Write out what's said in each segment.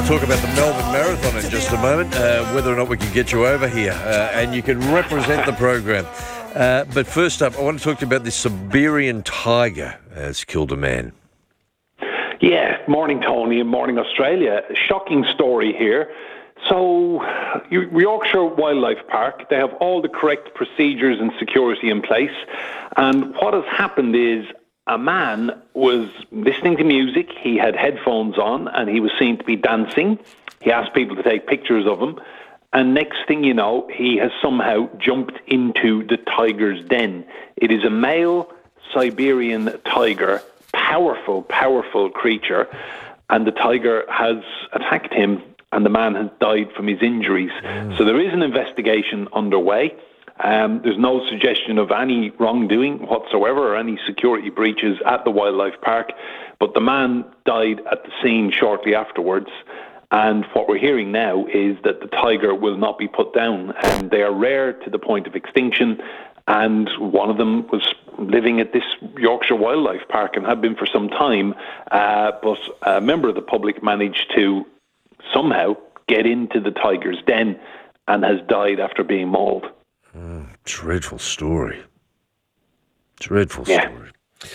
to talk about the Melbourne Marathon in just a moment, whether or not we can get you over here and you can represent the program. But first up, I want to talk to you about this Siberian tiger has killed a man. Yeah, morning Tony and morning Australia. Shocking story here. So, Yorkshire Wildlife Park, they have all the correct procedures and security in place. And what has happened is a man was listening to music, he had headphones on, and he was seen to be dancing. He asked people to take pictures of him. And next thing you know, he has somehow jumped into the tiger's den. It is a male Siberian tiger, powerful, powerful creature. And the tiger has attacked him, and the man has died from his injuries. So there is an investigation underway. There's no suggestion of any wrongdoing whatsoever or any security breaches at the wildlife park, but the man died at the scene shortly afterwards. And what we're hearing now is that the tiger will not be put down, and they are rare to the point of extinction. And one of them was living at this Yorkshire Wildlife Park and had been for some time, but a member of the public managed to somehow get into the tiger's den and has died after being mauled. Dreadful story. Dreadful story.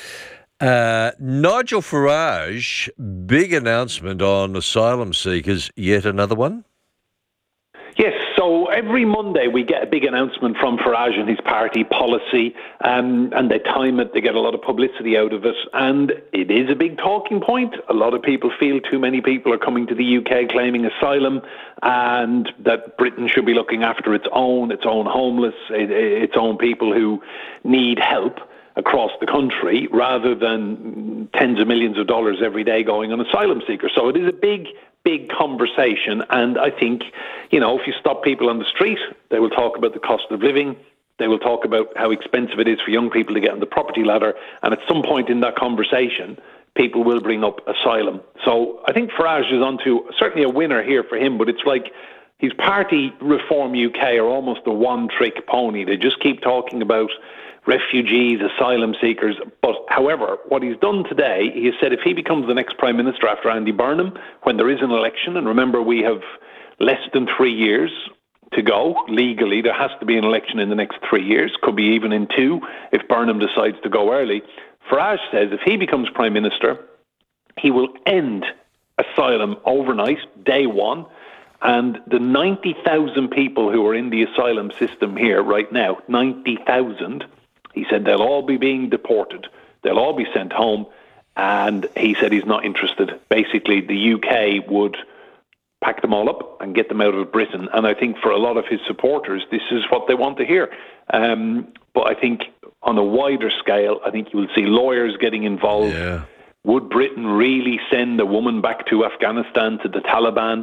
Nigel Farage, big announcement on asylum seekers, yet another one? Yes, so every Monday we get a big announcement from Farage and his party policy, and they time it, they get a lot of publicity out of it, and it is a big talking point. A lot of people feel too many people are coming to the UK claiming asylum, and that Britain should be looking after its own homeless, its own people who need help across the country, rather than tens of millions of dollars every day going on asylum seekers. So it is a big conversation, and I think, if you stop people on the street, they will talk about the cost of living, they will talk about how expensive it is for young people to get on the property ladder, and at some point in that conversation, people will bring up asylum. So I think Farage is onto certainly a winner here for him, but it's like his party, Reform UK, are almost a one-trick pony. They just keep talking about refugees, asylum seekers. But however, what he's done today, he has said if he becomes the next Prime Minister after Andy Burnham, when there is an election, and remember we have less than 3 years to go legally, there has to be an election in the next 3 years, could be even in 2 if Burnham decides to go early. Farage says if he becomes Prime Minister, he will end asylum overnight, day one, and the 90,000 people who are in the asylum system here right now, 90,000, he said they'll all be being deported. They'll all be sent home. And he said he's not interested. Basically, the UK would pack them all up and get them out of Britain. And I think for a lot of his supporters, this is what they want to hear. But I think on a wider scale, I think you will see lawyers getting involved. Yeah. Would Britain really send a woman back to Afghanistan, to the Taliban?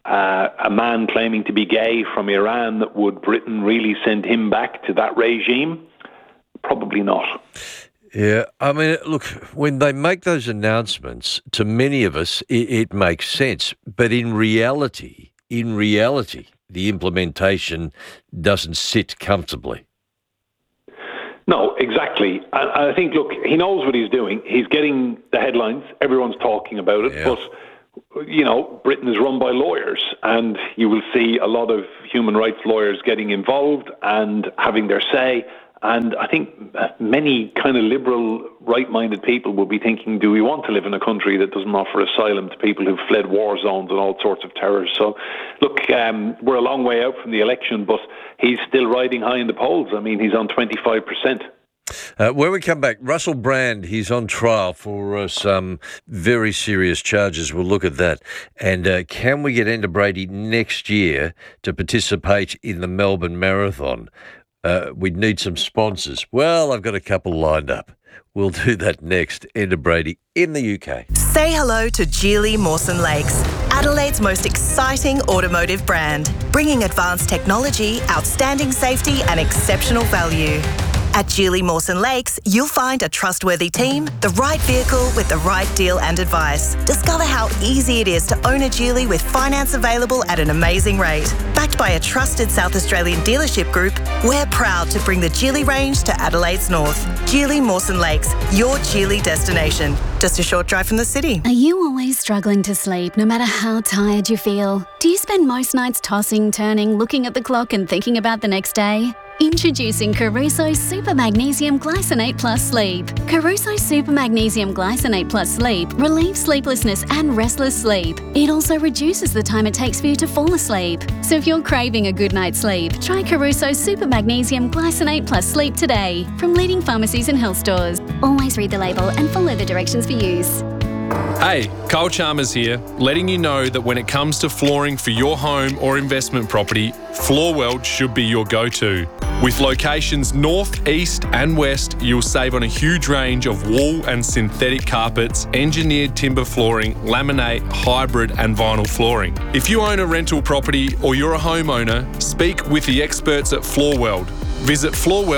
A man claiming to be gay from Iran, would Britain really send him back to that regime? Probably not. Yeah, I mean, look, when they make those announcements, to many of us, it makes sense. But in reality, the implementation doesn't sit comfortably. No, exactly. I think, look, he knows what he's doing. He's getting the headlines. Everyone's talking about it. Yeah. But, Britain is run by lawyers, and you will see a lot of human rights lawyers getting involved and having their say. And I think many kind of liberal, right-minded people will be thinking, do we want to live in a country that doesn't offer asylum to people who've fled war zones and all sorts of terrors? So, look, we're a long way out from the election, but he's still riding high in the polls. I mean, he's on 25%. When we come back, Russell Brand, he's on trial for some very serious charges. We'll look at that. And can we get Enda Brady next year to participate in the Melbourne Marathon? We'd need some sponsors. Well, I've got a couple lined up. We'll do that next. Enda Brady in the UK. Say hello to Geely Mawson Lakes, Adelaide's most exciting automotive brand, bringing advanced technology, outstanding safety and exceptional value. At Geely Mawson Lakes, you'll find a trustworthy team, the right vehicle with the right deal and advice. Discover how easy it is to own a Geely with finance available at an amazing rate. Backed by a trusted South Australian dealership group, we're proud to bring the Geely range to Adelaide's north. Geely Mawson Lakes, your Geely destination. Just a short drive from the city. Are you always struggling to sleep no matter how tired you feel? Do you spend most nights tossing, turning, looking at the clock and thinking about the next day? Introducing Caruso Super Magnesium Glycinate Plus Sleep. Caruso Super Magnesium Glycinate Plus Sleep relieves sleeplessness and restless sleep. It also reduces the time it takes for you to fall asleep. So if you're craving a good night's sleep, try Caruso Super Magnesium Glycinate Plus Sleep today from leading pharmacies and health stores. Always read the label and follow the directions for use. Hey, Carl Chalmers here, letting you know that when it comes to flooring for your home or investment property, Floorweld should be your go-to. With locations north, east and west, you'll save on a huge range of wool and synthetic carpets, engineered timber flooring, laminate, hybrid and vinyl flooring. If you own a rental property or you're a homeowner, speak with the experts at Floorweld. Visit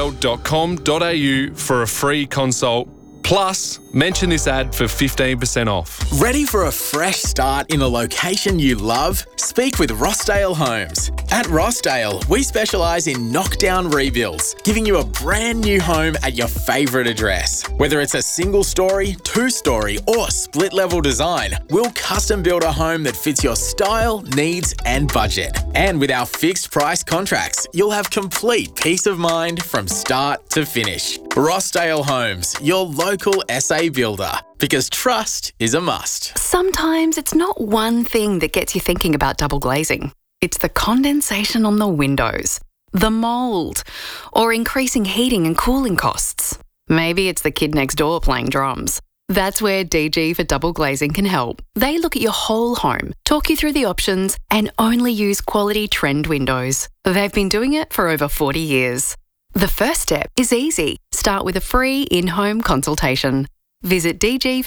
floorweld.com.au for a free consult. Plus, mention this ad for 15% off. Ready for a fresh start in a location you love? Speak with Rossdale Homes. At Rossdale, we specialise in knockdown rebuilds, giving you a brand new home at your favourite address. Whether it's a single story, two-story or split-level design, we'll custom build a home that fits your style, needs and budget. And with our fixed price contracts, you'll have complete peace of mind from start to finish. Rossdale Homes, your local SA builder, because trust is a must. Sometimes it's not one thing that gets you thinking about double glazing. It's the condensation on the windows, the mould, or increasing heating and cooling costs. Maybe it's the kid next door playing drums. That's where DG for Double Glazing can help. They look at your whole home, talk you through the options, and only use quality trend windows. They've been doing it for over 40 years. The first step is easy. Start with a free in-home consultation. Visit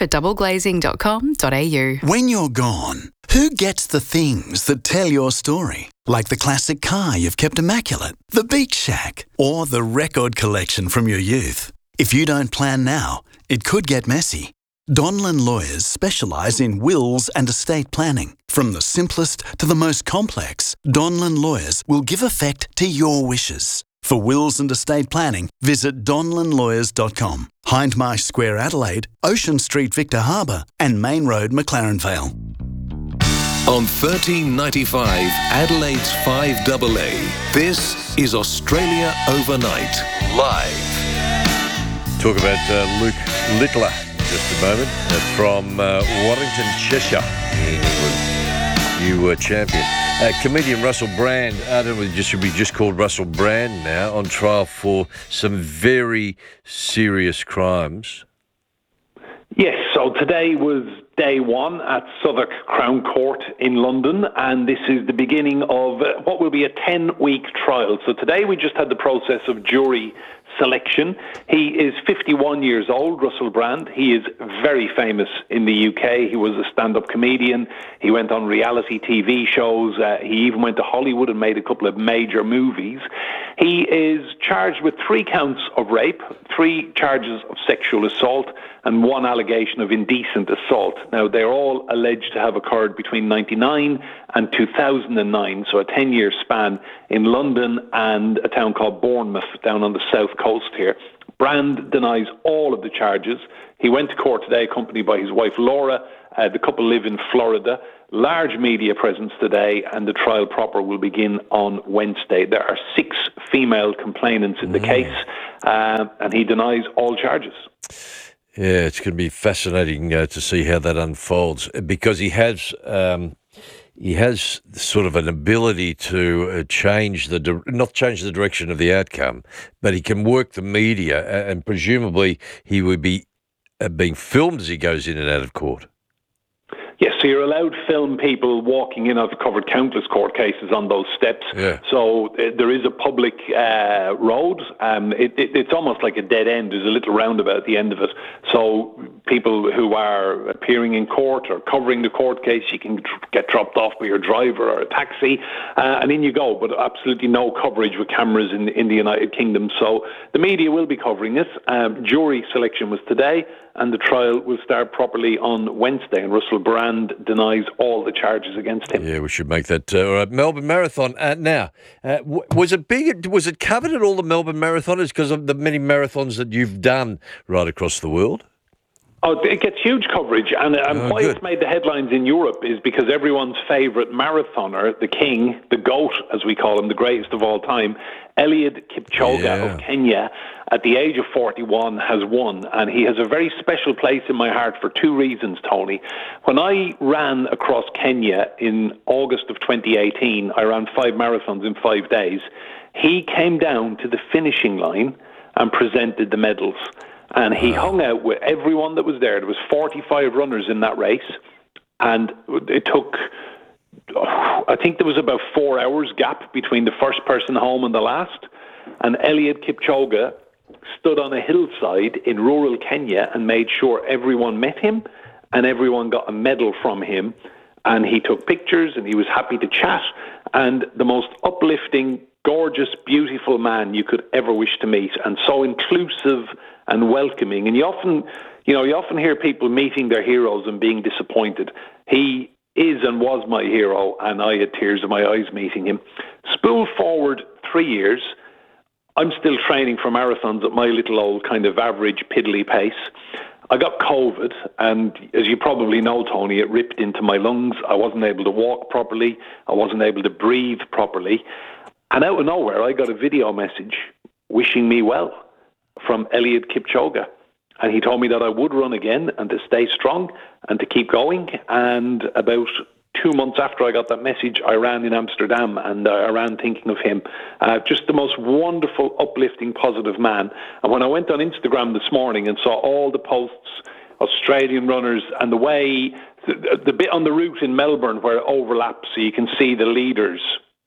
dgfordoubleglazing.com.au. When you're gone, who gets the things that tell your story? Like the classic car you've kept immaculate, the beach shack, or the record collection from your youth. If you don't plan now, it could get messy. Donlan Lawyers specialise in wills and estate planning. From the simplest to the most complex, Donlan Lawyers will give effect to your wishes. For wills and estate planning, visit donlanlawyers.com. Hindmarsh Square, Adelaide, Ocean Street, Victor Harbour, and Main Road, McLaren Vale. On 1395 Adelaide's 5AA, this is Australia Overnight, live. Talk about Luke Littler just a moment from Warrington, Cheshire in England. You champion. Comedian Russell Brand, I don't know, should be just called Russell Brand now, on trial for some very serious crimes. Yes, so today was day one at Southwark Crown Court in London, and this is the beginning of what will be a 10-week trial. So today we just had the process of jury selection. He is 51 years old, Russell Brand. He is very famous in the UK. He was a stand-up comedian. He went on reality TV shows. He even went to Hollywood and made a couple of major movies. He is charged with 3 counts of rape, 3 charges of sexual assault, and 1 allegation of indecent assault. Now, they're all alleged to have occurred between 1999 and 2009, so a 10-year span in London and a town called Bournemouth down on the south coast here. Brand denies all of the charges. He went to court today accompanied by his wife Laura. The couple live in Florida. Large media presence today, and the trial proper will begin on Wednesday. There are 6 female complainants in the case, and he denies all charges. Yeah, it's going to be fascinating to see how that unfolds, because he has sort of an ability to not change the direction of the outcome, but he can work the media, and presumably he would be being filmed as he goes in and out of court. Yes, so you're allowed to film people walking in. I've covered countless court cases on those steps. Yeah. So there is a public road. It's almost like a dead end. There's a little roundabout at the end of it. So people who are appearing in court or covering the court case, you can get dropped off by your driver or a taxi, and in you go. But absolutely no coverage with cameras in the United Kingdom. So the media will be covering this. Jury selection was today, and the trial will start properly on Wednesday. And Russell Brand denies all the charges against him. Yeah, we should make that. All right, Melbourne Marathon. Now, was it big? Was it covered at all the Melbourne Marathoners because of the many marathons that you've done right across the world? Oh, it gets huge coverage, and why it's made the headlines in Europe is because everyone's favourite marathoner, the king, the GOAT, as we call him, the greatest of all time, Eliud Kipchoge of Kenya, at the age of 41, has won, and he has a very special place in my heart for two reasons, Tony. When I ran across Kenya in August of 2018, I ran 5 marathons in 5 days. He came down to the finishing line and presented the medals. And he hung out with everyone that was there. There was 45 runners in that race. And it took, I think there was about 4 hours gap between the first person home and the last. And Eliud Kipchoge stood on a hillside in rural Kenya and made sure everyone met him and everyone got a medal from him. And he took pictures and he was happy to chat. And the most uplifting, gorgeous, beautiful man you could ever wish to meet, and so inclusive and welcoming. And you often hear people meeting their heroes and being disappointed. He is and was my hero, and I had tears in my eyes meeting him. Spool forward 3 years, I'm still training for marathons at my little old kind of average piddly pace. I got COVID, and as you probably know, Tony, it ripped into my lungs. I wasn't able to walk properly. I wasn't able to breathe properly. And out of nowhere, I got a video message wishing me well from Eliud Kipchoge. And he told me that I would run again and to stay strong and to keep going. And about 2 months after I got that message, I ran in Amsterdam, and I ran thinking of him. Just the most wonderful, uplifting, positive man. And when I went on Instagram this morning and saw all the posts, Australian runners, and the way, the bit on the route in Melbourne where it overlaps, so you can see the leaders,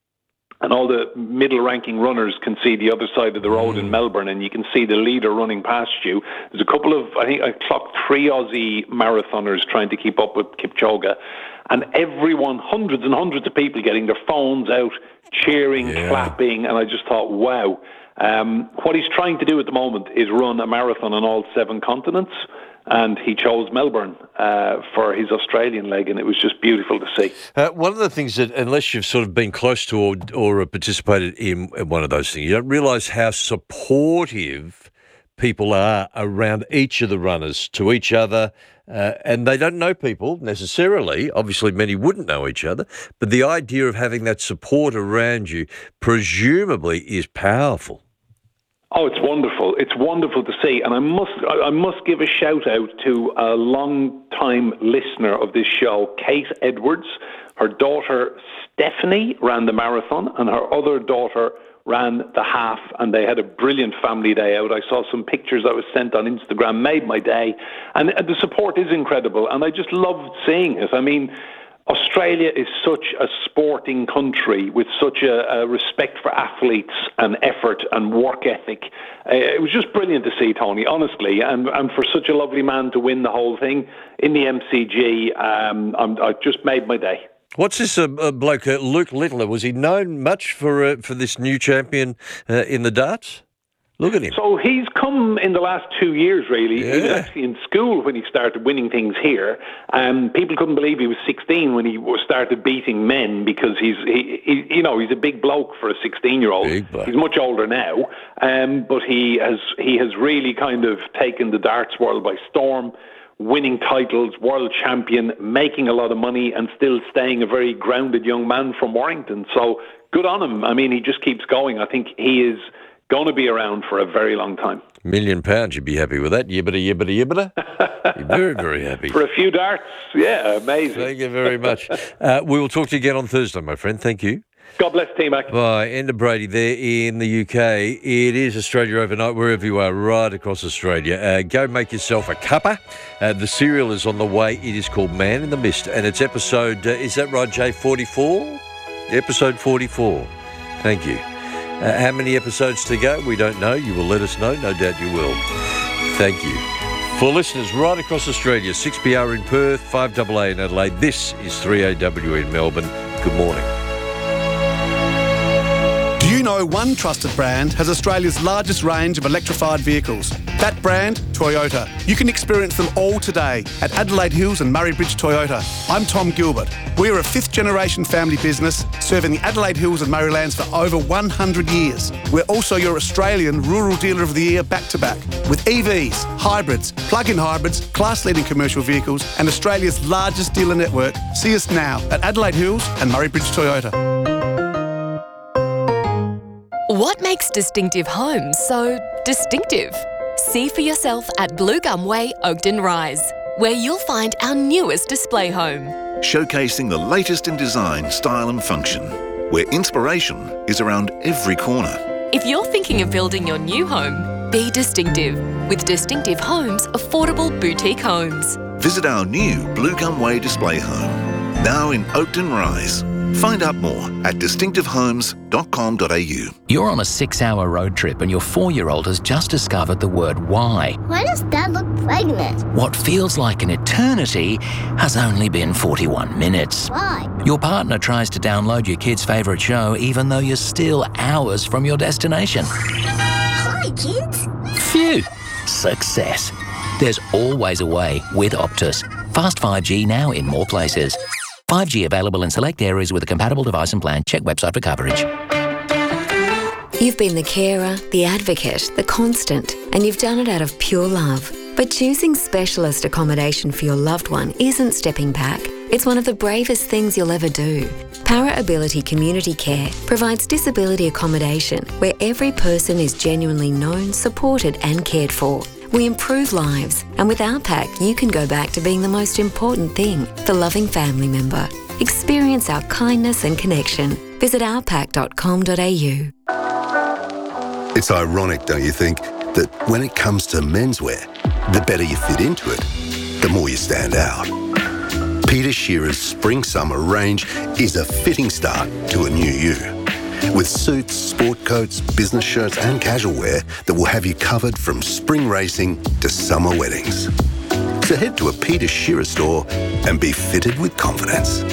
and all the middle-ranking runners can see the other side of the road in Melbourne, and you can see the leader running past you. There's a couple of, I think I clocked 3 Aussie marathoners trying to keep up with Kipchoge, and everyone, hundreds and hundreds of people getting their phones out, cheering, clapping, and I just thought, wow. What he's trying to do at the moment is run a marathon on all 7 continents, and he chose Melbourne for his Australian leg, and it was just beautiful to see. One of the things that, unless you've sort of been close to or participated in one of those things, you don't realise how supportive people are around each of the runners to each other, and they don't know people necessarily. Obviously, many wouldn't know each other, but the idea of having that support around you presumably is powerful. Oh, it's wonderful. It's wonderful to see. And I must give a shout out to a long-time listener of this show, Kate Edwards. Her daughter, Stephanie, ran the marathon, and her other daughter ran the half, and they had a brilliant family day out. I saw some pictures that was sent on Instagram, made my day. And the support is incredible, and I just loved seeing it. I mean, Australia is such a sporting country with such a respect for athletes and effort and work ethic. It was just brilliant to see, Tony, honestly, and for such a lovely man to win the whole thing in the MCG, I just made my day. What's this bloke, Luke Littler? Was he known much for this new champion in the darts? Look at him. So he's come in the last 2 years, really. Yeah. He was actually in school when he started winning things here. People couldn't believe he was 16 when he started beating men, because he's a big bloke for a 16-year-old. He's much older now, but he has really kind of taken the darts world by storm, winning titles, world champion, making a lot of money, and still staying a very grounded young man from Warrington. So good on him. I mean, he just keeps going. I think he is going to be around for a very long time. £1 million, you'd be happy with that. Yibbida, yibbida, yibbida. You're very, very happy. For a few darts, yeah, amazing. Thank you very much. We will talk to you again on Thursday, my friend. Thank you. God bless, T-Mac. Bye. Enda Brady there in the UK. It is Australia Overnight, wherever you are, right across Australia. Go make yourself a cuppa. The serial is on the way. It is called Man in the Mist, and it's episode, is that right, Jay, 44? Episode 44. Thank you. How many episodes to go? We don't know. You will let us know. No doubt you will. Thank you. For listeners right across Australia, 6PR in Perth, 5AA in Adelaide, this is 3AW in Melbourne. Good morning. Do you know one trusted brand has Australia's largest range of electrified vehicles? That brand, Toyota. You can experience them all today at Adelaide Hills and Murray Bridge Toyota. I'm Tom Gilbert. We're a fifth-generation family business serving the Adelaide Hills and Murraylands for over 100 years. We're also your Australian Rural Dealer of the Year back-to-back with EVs, hybrids, plug-in hybrids, class-leading commercial vehicles and Australia's largest dealer network. See us now at Adelaide Hills and Murray Bridge Toyota. What makes Distinctive Homes so distinctive? See for yourself at Blue Gum Way, Oakden Rise, where you'll find our newest display home. Showcasing the latest in design, style and function, where inspiration is around every corner. If you're thinking of building your new home, be distinctive with Distinctive Homes Affordable Boutique Homes. Visit our new Blue Gum Way display home, now in Oakden Rise. Find out more at distinctivehomes.com.au. You're on a 6-hour road trip and your 4-year-old has just discovered the word why. Why does Dad look pregnant? What feels like an eternity has only been 41 minutes. Why? Your partner tries to download your kid's favourite show even though you're still hours from your destination. Hi, kids. Phew! Success. There's always a way with Optus. Fast 5G now in more places. 5G available in select areas with a compatible device and plan. Check website for coverage. You've been the carer, the advocate, the constant, and you've done it out of pure love. But choosing specialist accommodation for your loved one isn't stepping back. It's one of the bravest things you'll ever do. Para Ability Community Care provides disability accommodation where every person is genuinely known, supported and cared for. We improve lives, and with our pack, you can go back to being the most important thing, the loving family member. Experience our kindness and connection. Visit ourpack.com.au. It's ironic, don't you think, that when it comes to menswear, the better you fit into it, the more you stand out. Peter Shearer's Spring-Summer range is a fitting start to a new you. With suits, sport coats, business shirts and casual wear that will have you covered from spring racing to summer weddings. So head to a Peter Shearer store and be fitted with confidence.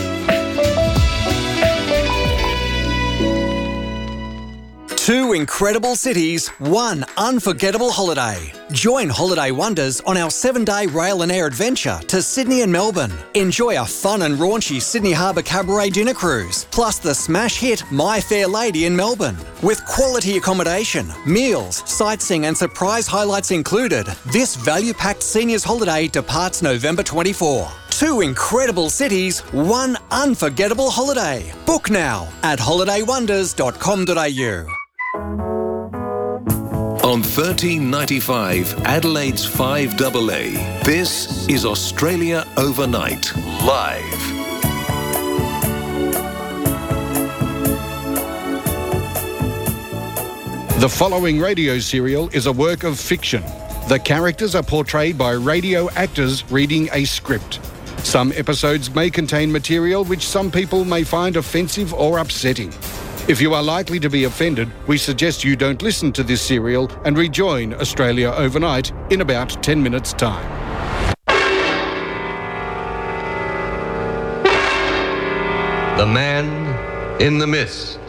Two incredible cities, one unforgettable holiday. Join Holiday Wonders on our 7-day rail and air adventure to Sydney and Melbourne. Enjoy a fun and raunchy Sydney Harbour Cabaret dinner cruise, plus the smash hit My Fair Lady in Melbourne. With quality accommodation, meals, sightseeing and surprise highlights included, this value-packed seniors holiday departs November 24. Two incredible cities, one unforgettable holiday. Book now at holidaywonders.com.au. On 1395 Adelaide's 5AA, this is Australia Overnight, live. The following radio serial is a work of fiction. The characters are portrayed by radio actors reading a script. Some episodes may contain material which some people may find offensive or upsetting. If you are likely to be offended, we suggest you don't listen to this serial and rejoin Australia Overnight in about 10 minutes' time. The Man in the Mist.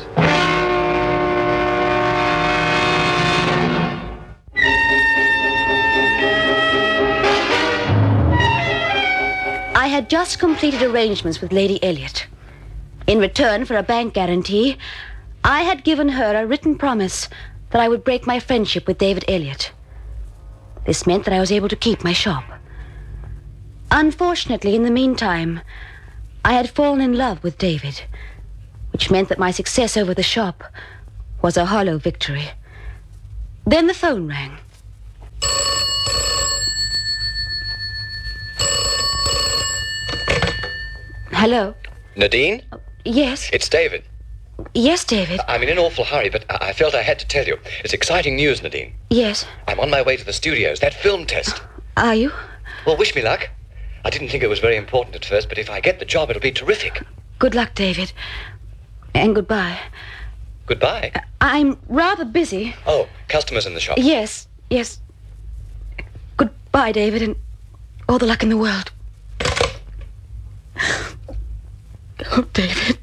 I had just completed arrangements with Lady Elliot. In return for a bank guarantee, I had given her a written promise that I would break my friendship with David Elliot. This meant that I was able to keep my shop. Unfortunately, in the meantime, I had fallen in love with David, which meant that my success over the shop was a hollow victory. Then the phone rang. Hello? Nadine? Yes? It's David. Yes, David. I'm in an awful hurry, but I felt I had to tell you. It's exciting news, Nadine. Yes. I'm on my way to the studios, that film test. Are you? Well, wish me luck. I didn't think it was very important at first, but if I get the job, it'll be terrific. Good luck, David. And goodbye. Goodbye? I'm rather busy. Oh, customers in the shop. Yes. Goodbye, David, and all the luck in the world. Oh, David.